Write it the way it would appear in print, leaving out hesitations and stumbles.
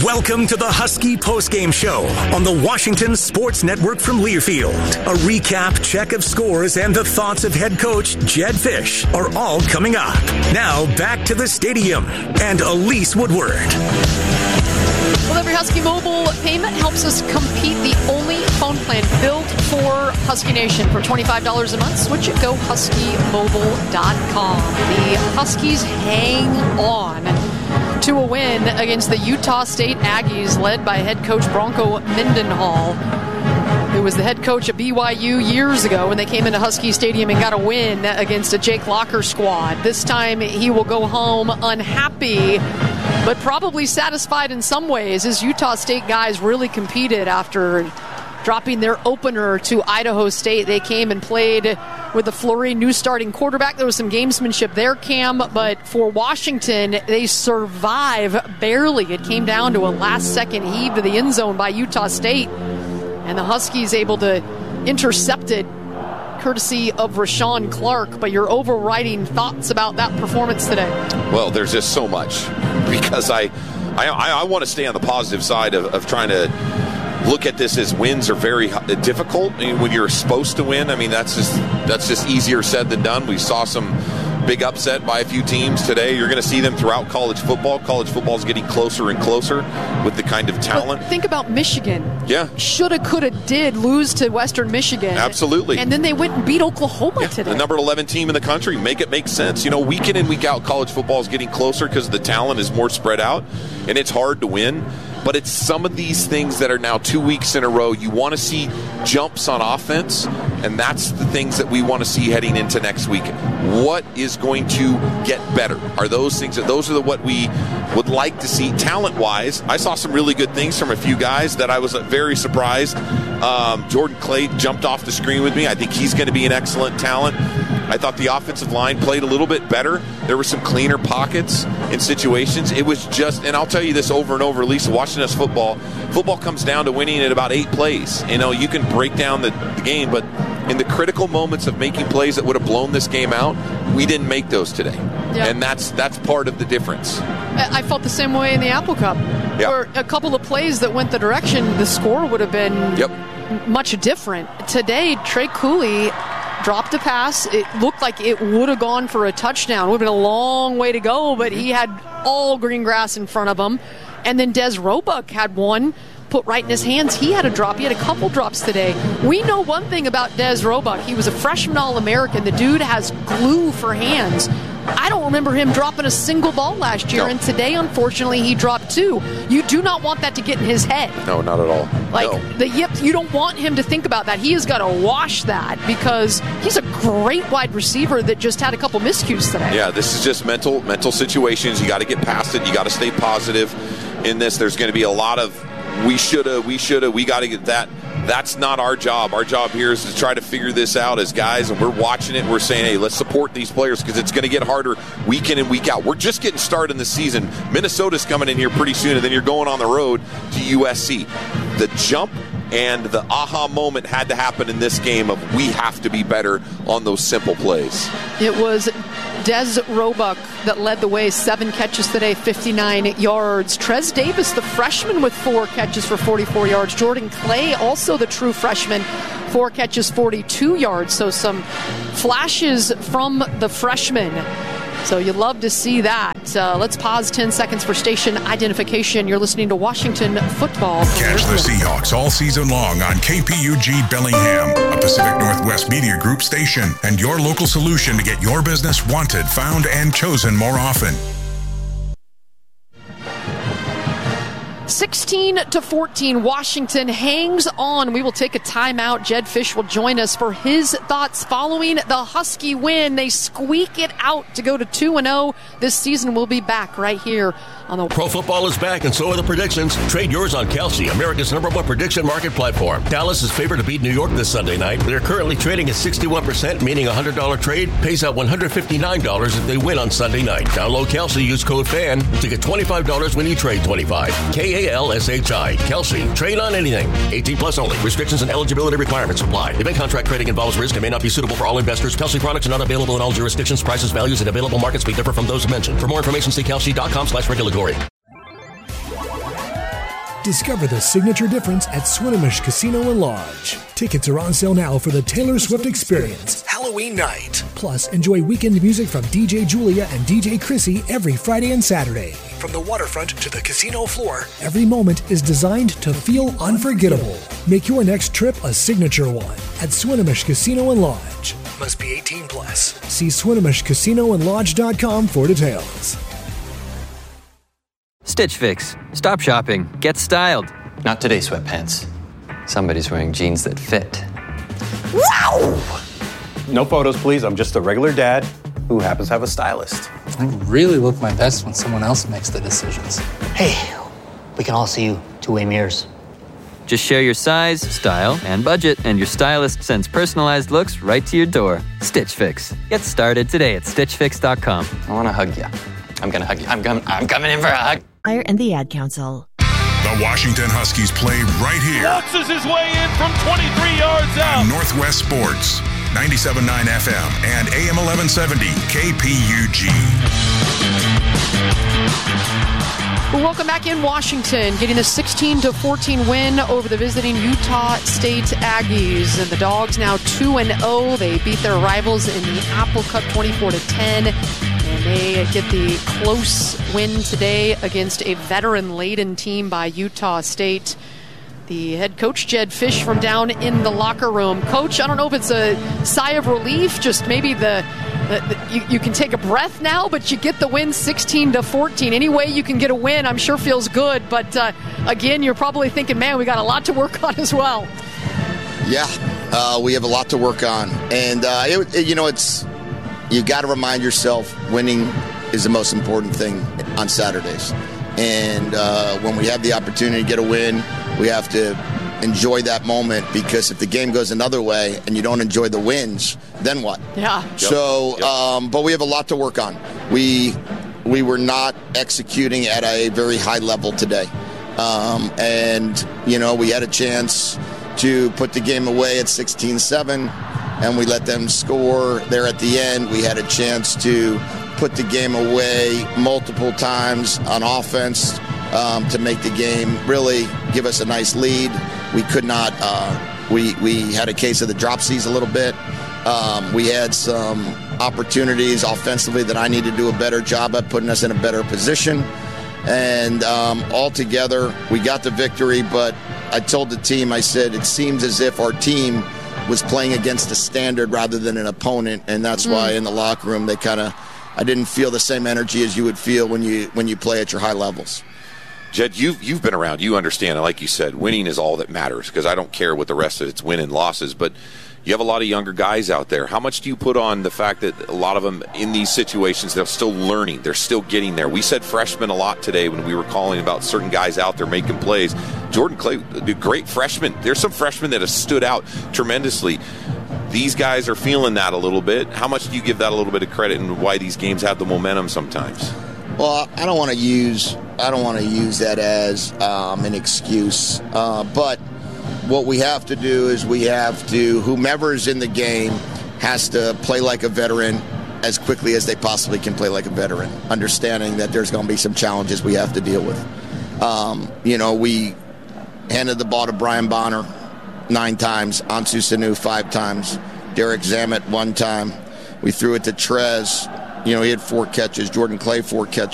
Welcome to the Husky Postgame Show on the Washington Sports Network from Learfield. A recap, check of scores, and the thoughts of head coach Jedd Fisch are all coming up. Now back to the stadium and Elise Woodward. Well, every Husky Mobile payment helps us compete. The only phone plan built for Husky Nation. For $25 a month, switch it, go HuskyMobile.com. The Huskies hang on to a win against the Utah State Aggies, led by head coach Bronco Mendenhall, who was the head coach at BYU years ago when they came into Husky Stadium and got a win against a Jake Locker squad. This time he will go home unhappy, but probably satisfied in some ways. His Utah State guys really competed after dropping their opener to Idaho State. They came and played with the Fleury new starting quarterback. There was some gamesmanship there, Cam, but for Washington, they survive barely. It came down to a last-second heave to the end zone by Utah State, and the Huskies able to intercept it courtesy of Rashawn Clark. But your overriding thoughts about that performance today? Well, there's just so much, because I want to stay on the positive side of trying to look at this as wins are very difficult. I mean, when you're supposed to win, I mean, that's just easier said than done. We saw some big upset by a few teams today. You're going to see them throughout college football. College football is getting closer and closer with the kind of talent. But think about Michigan. Yeah. Shoulda, coulda, did lose to Western Michigan. Absolutely. And then they went and beat Oklahoma today. The number 11 team in the country. Make it make sense. You know, week in and week out, college football is getting closer because the talent is more spread out, and it's hard to win. But it's some of these things that are now 2 weeks in a row. You want to see jumps on offense, and that's the things that we want to see heading into next week. What is going to get better? Are those things? Those are what we would like to see talent-wise. I saw some really good things from a few guys that I was very surprised. Jordan Clay jumped off the screen with me. I think he's going to be an excellent talent. I thought the offensive line played a little bit better. There were some cleaner pockets in situations. It was just, and I'll tell you this over and over, Lisa, watching us football comes down to winning at about 8 plays. You know, you can break down the game, but in the critical moments of making plays that would have blown this game out, we didn't make those today. Yep. And that's part of the difference. I felt the same way in the Apple Cup. Yep. Where a couple of plays that went the direction, the score would have been much different. Today, Trey Cooley dropped a pass. It looked like it would have gone for a touchdown. It would have been a long way to go, but he had all green grass in front of him. And then Des Roebuck had one put right in his hands. He had a drop. He had a couple drops today. We know one thing about Des Roebuck. He was a freshman All-American. The dude has glue for hands. I don't remember him dropping a single ball last year, and today, unfortunately, he dropped 2. You do not want that to get in his head. No, not at all. You don't want him to think about that. He has got to wash that, because he's a great wide receiver that just had a couple miscues today. Yeah, this is just mental situations. You got to get past it. You got to stay positive in this. There's going to be a lot of we shoulda, we got to get that. That's not our job. Our job here is to try to figure this out as guys, and we're watching it, and we're saying, hey, let's support these players, because it's going to get harder week in and week out. We're just getting started in the season. Minnesota's coming in here pretty soon, and then you're going on the road to USC. The jump and the aha moment had to happen in this game of we have to be better on those simple plays. It was Des Roebuck that led the way, 7 catches today, 59 yards. Trez Davis, the freshman, with 4 catches for 44 yards. Jordan Clay, also the true freshman, 4 catches, 42 yards. So some flashes from the freshman. So you love to see that. Let's pause 10 seconds for station identification. You're listening to Washington Football. Catch the Seahawks all season long on KPUG Bellingham, a Pacific Northwest Media Group station, and your local solution to get your business wanted, found, and chosen more often. 16-14, Washington hangs on. We will take a timeout. Jedd Fisch will join us for his thoughts following the Husky win. They squeak it out to go to 2-0 this season. We'll be back right here on the Pro football is back, and so are the predictions. Trade yours on Kelsey, America's #1 prediction market platform. Dallas is favored to beat New York this Sunday night. They're currently trading at 61%, meaning a $100 trade pays out $159 if they win on Sunday night. Download Kelsey, use code FAN to get $25 when you trade $25. KALSHI. Kelsey. Trade on anything. 18 plus only. Restrictions and eligibility requirements apply. Event contract trading involves risk and may not be suitable for all investors. Kelsey products are not available in all jurisdictions. Prices, values, and available markets may differ from those mentioned. For more information, see kelsey.com/regulatory. Discover the signature difference at Swinomish Casino and Lodge. Tickets are on sale now for the Taylor Swift Experience, Halloween night. Plus, enjoy weekend music from DJ Julia and DJ Chrissy every Friday and Saturday. From the waterfront to the casino floor, every moment is designed to feel unforgettable. Make your next trip a signature one at Swinomish Casino and Lodge. Must be 18 plus. See SwinomishCasinoandLodge.com for details. Stitch Fix. Stop shopping. Get styled. Not today, sweatpants. Somebody's wearing jeans that fit. Wow! No photos, please. I'm just a regular dad who happens to have a stylist. I really look my best when someone else makes the decisions. Hey, we can all see you two-way mirrors. Just share your size, style, and budget, and your stylist sends personalized looks right to your door. Stitch Fix. Get started today at StitchFix.com. I want to hug you. I'm going to hug you. I'm coming in for a hug. And the Ad Council. The Washington Huskies play right here. Boxes his way in from 23 yards out. Northwest Sports, 97.9 FM and AM 1170 KPUG. Well, welcome back in Washington, getting a 16-14 win over the visiting Utah State Aggies. And the Dogs now 2-0. They beat their rivals in the Apple Cup 24-10. And they get the close win today against a veteran-laden team by Utah State. The head coach, Jedd Fisch, from down in the locker room. Coach, I don't know if it's a sigh of relief, just maybe you can take a breath now, but you get the win 16-14. Any way you can get a win, I'm sure feels good. But again, you're probably thinking, man, we got a lot to work on as well. Yeah, we have a lot to work on. And, it's... You got to remind yourself winning is the most important thing on Saturdays. And when we have the opportunity to get a win, we have to enjoy that moment, because if the game goes another way and you don't enjoy the wins, then what? Yeah. So, but we have a lot to work on. We were not executing at a very high level today. And, we had a chance to put the game away at 16-7. And we let them score there at the end. We had a chance to put the game away multiple times on offense to make the game really give us a nice lead. We could not. We had a case of the dropsies a little bit. We had some opportunities offensively that I need to do a better job at putting us in a better position. And altogether, we got the victory. But I told the team, I said, it seems as if our team was playing against a standard rather than an opponent, and that's why in the locker room I didn't feel the same energy as you would feel when you play at your high levels. Jed, you've been around. You understand, like you said, winning is all that matters, because I don't care what the rest of it's win and losses, but you have a lot of younger guys out there. How much do you put on the fact that a lot of them in these situations, they're still learning, they're still getting there? We said freshmen a lot today when we were calling about certain guys out there making plays. Jordan Clay, the great freshman. There's some freshmen that have stood out tremendously. These guys are feeling that a little bit. How much do you give that a little bit of credit, and why these games have the momentum sometimes? Well, I don't want to use that as an excuse, but what we have to do is whomever's in the game has to play like a veteran as quickly as they possibly can play like a veteran, understanding that there's going to be some challenges we have to deal with. We handed the ball to Brian Bonner 9 times, Ansu Sanu 5 times, Derek Zamet 1 time. We threw it to Trez. He had 4 catches, Jordan Clay 4 catches.